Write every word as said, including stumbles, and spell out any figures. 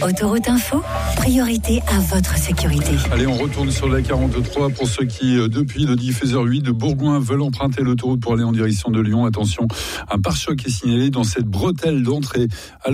Autoroute Info, priorité à votre sécurité. Allez, on retourne sur la quarante-trois pour ceux qui, depuis le diffuseur huit de Bourgoin, veulent emprunter l'autoroute pour aller en direction de Lyon. Attention, un pare-choc est signalé dans cette bretelle d'entrée.